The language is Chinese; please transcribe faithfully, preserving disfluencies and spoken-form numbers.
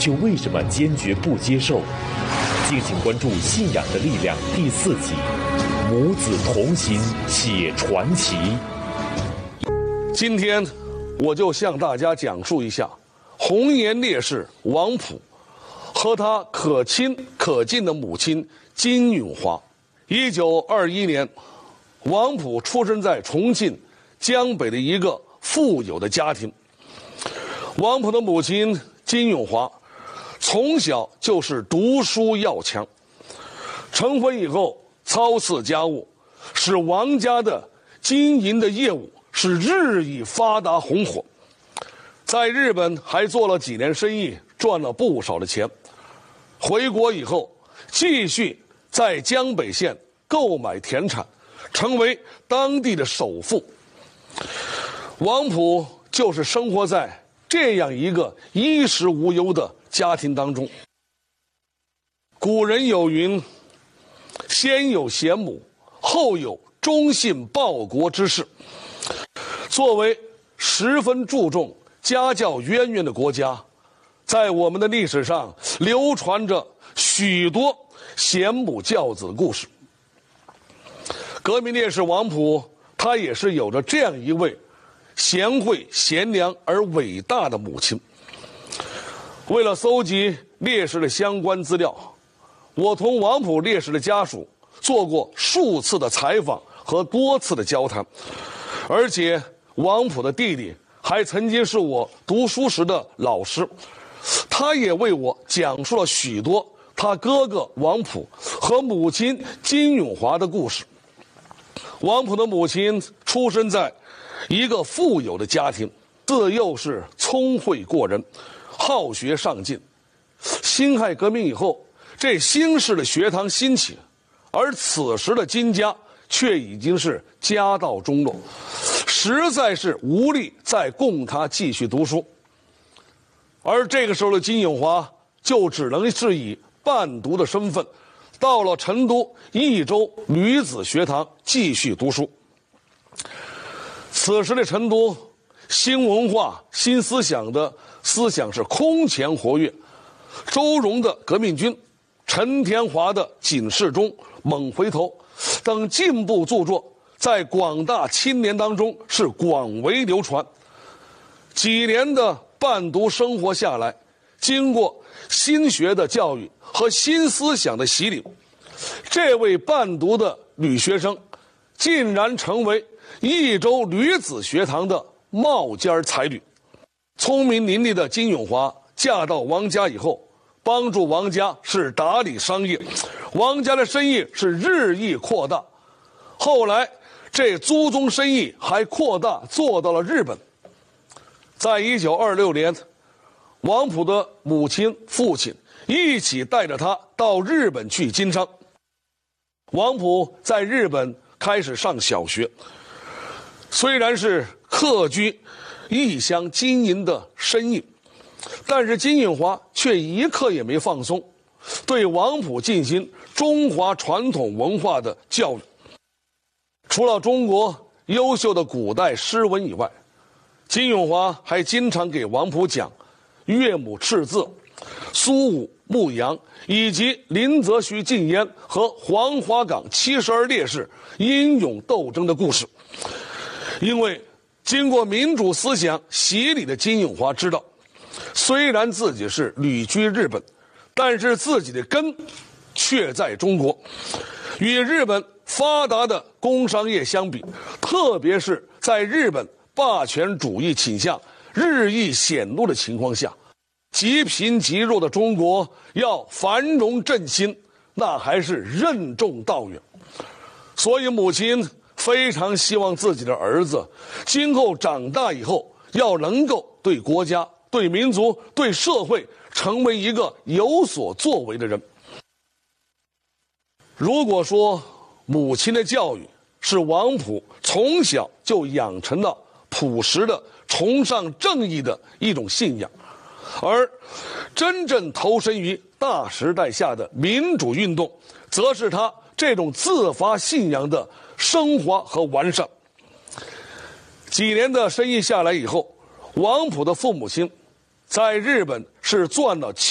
却为什么坚决不接受？敬请关注《信仰的力量》第四集：母子同行写传奇。 今天我就向大家讲述一下红颜烈士王溥和他可亲可敬的母亲金永华。一九二一年，王溥出生在重庆江北的一个富有的家庭。王溥的母亲金永华从小就是读书要强，成婚以后操持家务，使王家的经营的业务是日益发达红火。在日本还做了几年生意，赚了不少的钱。回国以后，继续在江北县购买田产，成为当地的首富。王溥就是生活在这样一个衣食无忧的家庭当中。古人有云：先有贤母，后有忠信报国之士。作为十分注重家教渊源的国家，在我们的历史上流传着许多贤母教子的故事。革命烈士王溥，他也是有着这样一位贤惠贤良而伟大的母亲。为了搜集烈士的相关资料，我同王溥烈士的家属做过数次的采访和多次的交谈，而且王溥的弟弟还曾经是我读书时的老师，他也为我讲述了许多他哥哥王溥和母亲金永华的故事。王溥的母亲出生在一个富有的家庭，自幼是聪慧过人，好学上进。辛亥革命以后，这新式的学堂兴起，而此时的金家却已经是家道中落，实在是无力再供他继续读书。而这个时候的金永华就只能是以伴读的身份到了成都益州女子学堂继续读书。此时的成都，新文化新思想的思想是空前活跃，周荣的革命军，陈天华的警示钟、猛回头等进步著作在广大青年当中是广为流传。几年的伴读生活下来，经过新学的教育和新思想的洗礼，这位伴读的女学生竟然成为益州女子学堂的冒尖才女。聪明伶俐的金永华嫁到王家以后，帮助王家是打理商业，王家的生意是日益扩大。后来这租宗生意还扩大做到了日本。在一九二六年，王溥的母亲父亲一起带着他到日本去经商。王溥在日本开始上小学，虽然是客居异乡经营的生意，但是金永华却一刻也没放松，对王溥进行中华传统文化的教育。除了中国优秀的古代诗文以外，金永华还经常给王溥讲岳母赤字、苏武牧羊以及林则徐禁烟和黄花岗七十二烈士英勇斗争的故事。因为经过民主思想洗礼的金永华知道，虽然自己是旅居日本，但是自己的根却在中国。与日本发达的工商业相比，特别是在日本霸权主义倾向日益显露的情况下，极贫极弱的中国要繁荣振兴，那还是任重道远。所以母亲非常希望自己的儿子今后长大以后要能够对国家、对民族、对社会成为一个有所作为的人。如果说母亲的教育是王溥从小就养成了朴实的崇尚正义的一种信仰，而真正投身于大时代下的民主运动，则是他这种自发信仰的升华和完善。几年的生意下来以后，王溥的父母亲在日本是赚了